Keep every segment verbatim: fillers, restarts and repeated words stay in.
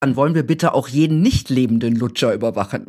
dann wollen wir bitte auch jeden nicht lebenden Lutscher überwachen.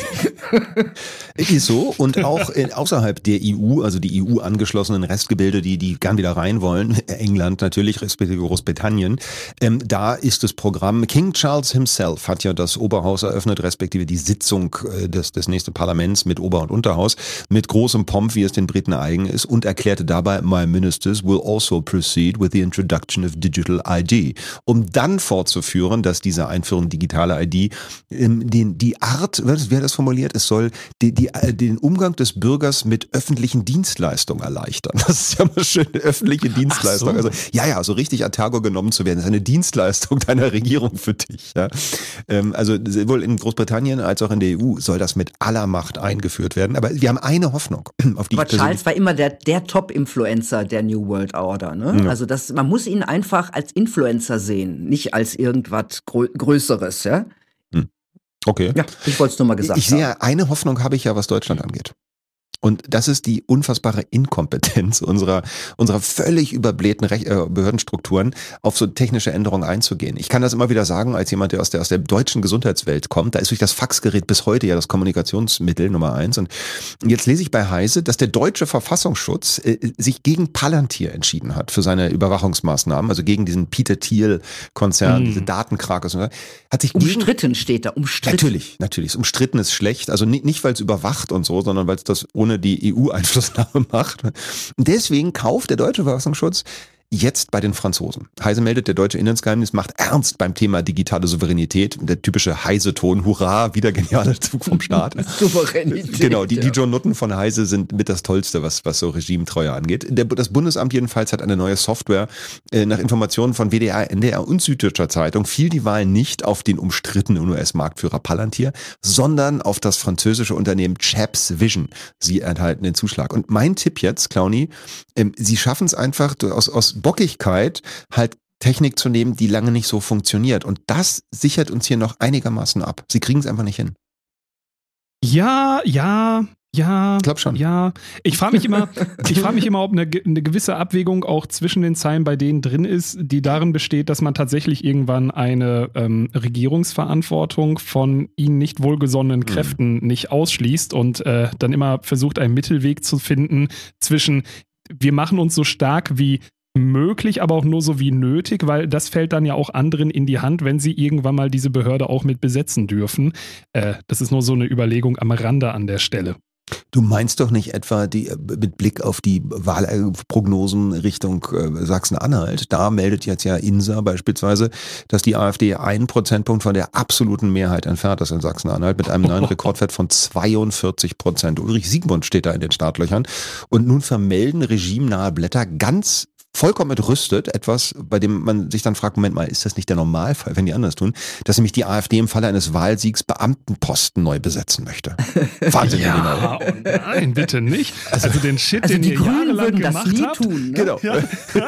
Ist so. Und auch in, außerhalb der E U, also die E U angeschlossenen Restgebilde, die, die gern wieder rein wollen, England natürlich, respektive Großbritannien, ähm, da ist das Programm, King Charles himself hat ja das Oberhaus eröffnet, respektive die Sitzung äh, des, des nächsten Parlaments mit Ober- und Unterhaus, mit großem Pomp, wie es den Briten eigen ist, und erklärte dabei, my ministers will also proceed with the introduction of digital I D, um dann fortzuführen, dass diese Einführung digitale I D ähm, den, die Art, wie hat das formuliert, es soll die, die, den Umgang des Bürgers mit öffentlichen Dienstleistungen erleichtern. Das ist ja mal schön, öffentliche Dienstleistung. So. Also ja, ja, so richtig ad tergo genommen zu werden, das ist eine Dienstleistung deiner Regierung für dich. Ja. Ähm, also sowohl in Großbritannien als auch in der E U soll das mit aller Macht eingeführt werden. Aber wir haben eine Hoffnung, auf die Aber ich Charles war immer der, der Top-Influencer der New World Order. Ne? Ja. Also das, man muss ihn einfach als Influencer sehen, nicht als irgendwas Grö- Größeres. Ja? Hm. Okay. Ja, ich wollte es nur mal gesagt ich, ich sehe, eine Hoffnung habe ich ja, was Deutschland angeht. Und das ist die unfassbare Inkompetenz unserer, unserer völlig überblähten Rech- äh, Behördenstrukturen, auf so technische Änderungen einzugehen. Ich kann das immer wieder sagen, als jemand, der aus der, aus der deutschen Gesundheitswelt kommt, da ist durch das Faxgerät bis heute ja das Kommunikationsmittel Nummer eins. Und jetzt lese ich bei Heise, dass der deutsche Verfassungsschutz äh, sich gegen Palantir entschieden hat für seine Überwachungsmaßnahmen, also gegen diesen Peter Thiel-Konzern, mm. diese Datenkrakers. Hat sich umstritten gegen, steht da, umstritten. Natürlich, natürlich. Umstritten ist schlecht. Also nicht, nicht weil es überwacht und so, sondern weil es das ohne die E U-Einflussnahme macht. Und deswegen kauft der deutsche Verfassungsschutz jetzt bei den Franzosen. Heise meldet, der deutsche Inlandsgeheimdienst macht ernst beim Thema digitale Souveränität. Der typische Heise-Ton, hurra, wieder genialer Zug vom Staat. Souveränität. Genau, die, ja. die John Nutten von Heise sind mit das Tollste, was, was so Regimetreue angeht. Der, das Bundesamt jedenfalls hat eine neue Software. Äh, nach Informationen von W D R, N D R und Süddeutscher Zeitung fiel die Wahl nicht auf den umstrittenen U S-Marktführer Palantir, sondern auf das französische Unternehmen Chaps Vision. Sie erhalten den Zuschlag. Und mein Tipp jetzt, Clowny, ähm, sie schaffen es einfach aus, aus Bockigkeit halt Technik zu nehmen, die lange nicht so funktioniert. Und das sichert uns hier noch einigermaßen ab. Sie kriegen es einfach nicht hin. Ja, ja, ja. Ich glaube schon. Ja. Ich frage mich immer, ich frage mich immer, ob eine, eine gewisse Abwägung auch zwischen den Zeilen bei denen drin ist, die darin besteht, dass man tatsächlich irgendwann eine ähm, Regierungsverantwortung von ihnen nicht wohlgesonnenen Kräften mhm. nicht ausschließt und äh, dann immer versucht, einen Mittelweg zu finden zwischen wir machen uns so stark wie möglich, aber auch nur so wie nötig, weil das fällt dann ja auch anderen in die Hand, wenn sie irgendwann mal diese Behörde auch mit besetzen dürfen. Äh, das ist nur so eine Überlegung am Rande an der Stelle. Du meinst doch nicht etwa die, mit Blick auf die Wahlprognosen Richtung äh, Sachsen-Anhalt, da meldet jetzt ja INSA beispielsweise, dass die AfD einen Prozentpunkt von der absoluten Mehrheit entfernt ist in Sachsen-Anhalt mit einem neuen Rekordwert von zweiundvierzig Prozent. Ulrich Siegmund steht da in den Startlöchern und nun vermelden regimenahe Blätter ganz vollkommen entrüstet, etwas, bei dem man sich dann fragt, Moment mal, ist das nicht der Normalfall, wenn die anders tun, dass nämlich die AfD im Falle eines Wahlsiegs Beamtenposten neu besetzen möchte. Wahnsinn. Ja, oh nein, bitte nicht. Also, also den Shit, also den die ihr Grünen jahrelang würden das gemacht nie habt. Tun, ne? Genau. Ja.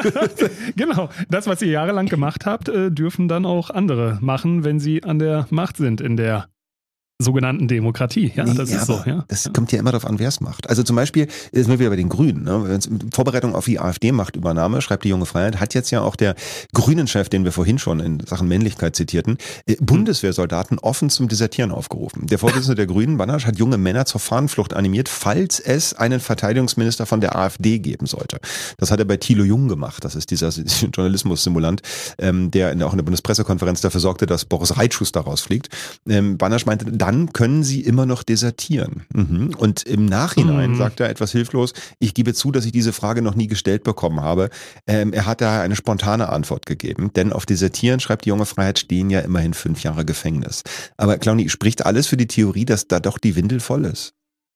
Genau. Das, was ihr jahrelang gemacht habt, dürfen dann auch andere machen, wenn sie an der Macht sind in der sogenannten Demokratie. Ja, nee, das ja, ist so. Ja. Das kommt ja immer darauf an, wer es macht. Also zum Beispiel, ist wir wieder bei den Grünen. Ne? Vorbereitung auf die AfD-Machtübernahme, schreibt die Junge Freiheit, hat jetzt ja auch der Grünen-Chef, den wir vorhin schon in Sachen Männlichkeit zitierten, äh, Bundeswehrsoldaten offen zum Desertieren aufgerufen. Der Vorsitzende der Grünen, Banasch, hat junge Männer zur Fahnenflucht animiert, falls es einen Verteidigungsminister von der AfD geben sollte. Das hat er bei Thilo Jung gemacht. Das ist dieser Journalismus-Simulant, ähm, der in, auch in der Bundespressekonferenz dafür sorgte, dass Boris Reitschuss da rausfliegt. Ähm, Banasch meinte, dann können sie immer noch desertieren. Mhm. Und im Nachhinein mhm. sagt er etwas hilflos, ich gebe zu, dass ich diese Frage noch nie gestellt bekommen habe. Ähm, er hat da eine spontane Antwort gegeben, denn auf Desertieren, schreibt die Junge Freiheit, stehen ja immerhin fünf Jahre Gefängnis. Aber Clowny, spricht alles für die Theorie, dass da doch die Windel voll ist?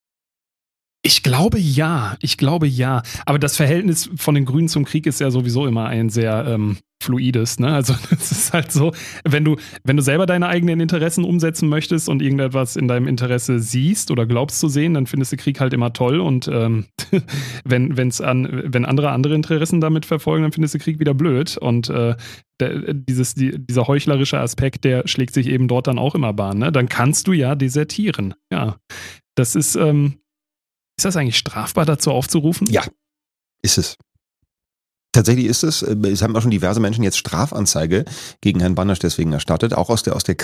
Ich glaube ja, ich glaube ja. Aber das Verhältnis von den Grünen zum Krieg ist ja sowieso immer ein sehr ähm, fluides, ne? Also es ist halt so, wenn du, wenn du selber deine eigenen Interessen umsetzen möchtest und irgendetwas in deinem Interesse siehst oder glaubst zu sehen, dann findest du Krieg halt immer toll. Und ähm, wenn, wenn's an, wenn andere andere Interessen damit verfolgen, dann findest du Krieg wieder blöd. Und äh, der, dieses, die, dieser heuchlerische Aspekt, der schlägt sich eben dort dann auch immer Bahn, ne? Dann kannst du ja desertieren. Ja. Das ist, ähm, Ist das eigentlich strafbar, dazu aufzurufen? Ja, ist es. Tatsächlich ist es, es haben auch schon diverse Menschen jetzt Strafanzeige gegen Herrn Banasch deswegen erstattet, auch aus der, aus der